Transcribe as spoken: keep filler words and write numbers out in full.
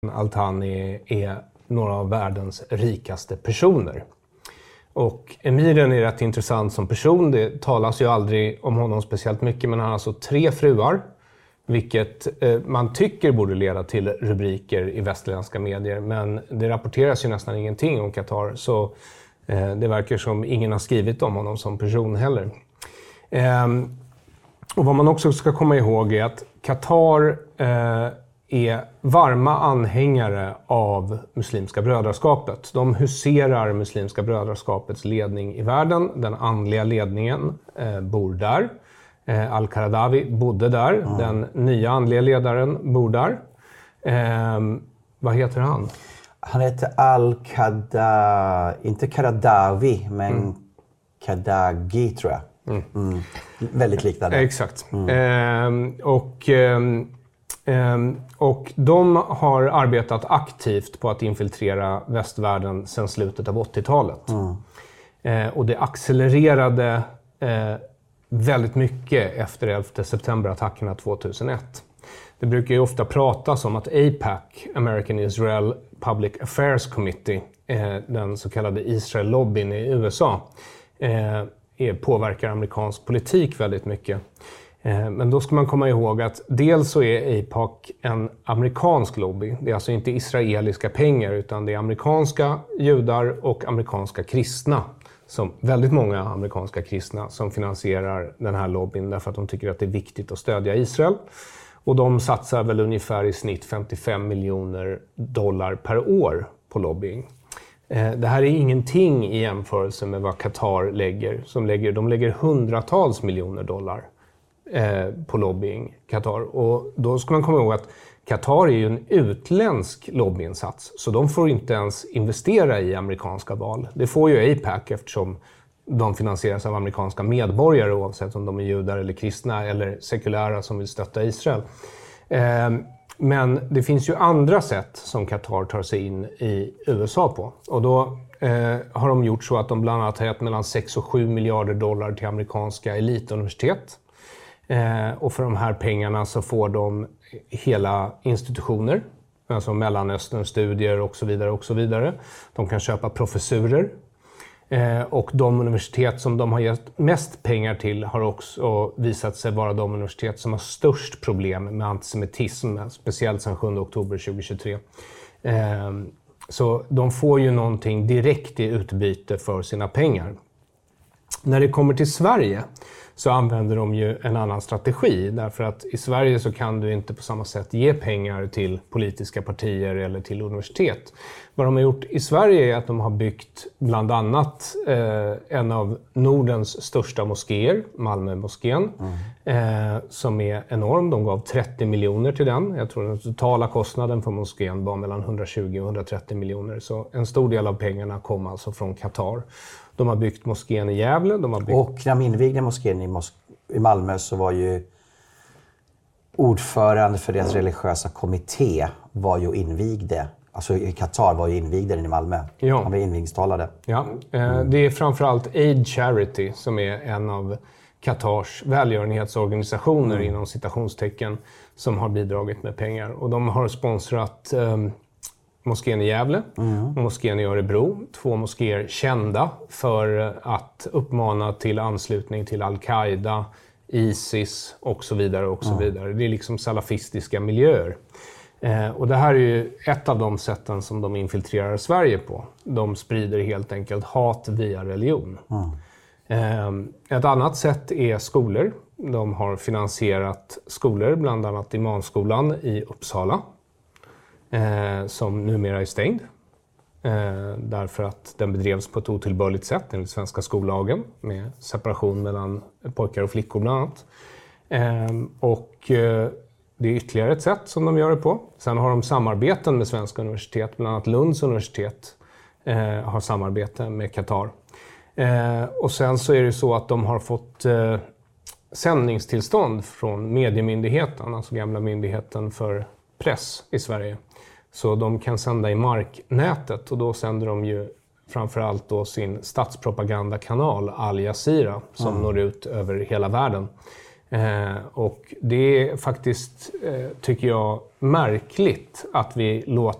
Al-Thani är några av världens rikaste personer. Och emiren är rätt intressant som person. Det talas ju aldrig om honom speciellt mycket, men han har alltså tre fruar. Vilket eh, man tycker borde leda till rubriker i västerländska medier. Men det rapporteras ju nästan ingenting om Qatar. Så eh, det verkar som ingen har skrivit om honom som person heller. Eh, och vad man också ska komma ihåg är att Qatar eh, är varma anhängare av Muslimska brödraskapet. De huserar Muslimska brödraskapets ledning i världen. Den andliga ledningen eh, bor där. Eh, Al-Qaradawi bodde där. Mm. Den nya andliga ledaren bor där. Eh, vad heter han? Han heter Al-Qaradawi, inte Qaradawi, men mm. Qadagi tror jag. Mm. Mm. Väldigt liknande. Eh, exakt. Mm. Eh, och... Eh, Och de har arbetat aktivt på att infiltrera västvärlden sedan slutet av åttiotalet. Mm. Och det accelererade väldigt mycket efter elfte september-attackerna tvåtusenett. Det brukar ju ofta pratas om att A PAC, American Israel Public Affairs Committee, den så kallade Israel-lobbyn i U S A, påverkar amerikansk politik väldigt mycket. Men då ska man komma ihåg att dels så är A PAC en amerikansk lobby. Det är alltså inte israeliska pengar utan det är amerikanska judar och amerikanska kristna. Som, väldigt många amerikanska kristna som finansierar den här lobbyn därför att de tycker att det är viktigt att stödja Israel. Och de satsar väl ungefär i snitt femtiofem miljoner dollar per år på lobbying. Det här är ingenting i jämförelse med vad Qatar lägger. Som lägger de lägger hundratals miljoner dollar på lobbying, Qatar. Och då ska man komma ihåg att Qatar är ju en utländsk lobbyinsats. Så de får inte ens investera i amerikanska val. Det får ju A PAC eftersom de finansieras av amerikanska medborgare oavsett om de är judar eller kristna eller sekulära som vill stötta Israel. Men det finns ju andra sätt som Qatar tar sig in i U S A på. Och då har de gjort så att de bland annat har gett mellan sex och sju miljarder dollar till amerikanska elituniversitet. Eh, och för de här pengarna så får de hela institutioner, alltså Mellanösternstudier och så vidare och så vidare. De kan köpa professurer. Eh, och de universitet som de har gett mest pengar till har också visat sig vara de universitet som har störst problem med antisemitism, speciellt sedan sjunde oktober tjugohundratjugotre. Eh, så de får ju någonting direkt i utbyte för sina pengar. När det kommer till Sverige så använder de ju en annan strategi. Därför att i Sverige så kan du inte på samma sätt ge pengar till politiska partier eller till universitet. Vad de har gjort i Sverige är att de har byggt bland annat eh, en av Nordens största moskéer, Malmö-moskén, mm. eh, som är enorm. De gav trettio miljoner till den. Jag tror den totala kostnaden för moskén var mellan hundratjugo och hundratrettio miljoner. Så en stor del av pengarna kom alltså från Qatar. De har byggt moskén i Gävle. De har byggt... Och när de invigde moskén i, Mos- i Malmö så var ju ordförande för deras religiösa kommitté var ju invigde. Alltså i Qatar var ju invigde den i Malmö. Ja. Han var invigningstalade. Ja, mm. Det är framförallt Aid Charity som är en av Qatars välgörenhetsorganisationer mm. inom citationstecken som har bidragit med pengar. Och de har sponsrat um, moskén i Gävle mm. och moskén i Örebro. Två moskéer kända för att uppmana till anslutning till Al-Qaida, ISIS och så vidare och så mm. vidare. Det är liksom salafistiska miljöer. Eh, och det här är ju ett av de sätten som de infiltrerar Sverige på. De sprider helt enkelt hat via religion. Mm. Eh, ett annat sätt är skolor. De har finansierat skolor, bland annat Imamskolan i Uppsala. Eh, som numera är stängd. Eh, därför att den bedrevs på ett otillbörligt sätt enligt svenska skollagen. Med separation mellan pojkar och flickor bland annat. Eh, och eh, det är ytterligare ett sätt som de gör det på. Sen har de samarbeten med svenska universitet. Bland annat Lunds universitet eh, har samarbete med Qatar. Eh, och sen så är det så att de har fått eh, sändningstillstånd från Mediemyndigheten. Alltså gamla myndigheten för press i Sverige. Så de kan sända i marknätet och då sänder de ju framförallt då sin statspropagandakanal Al Jazeera som mm. når ut över hela världen. Eh, och det är faktiskt, eh, tycker jag, märkligt att vi låter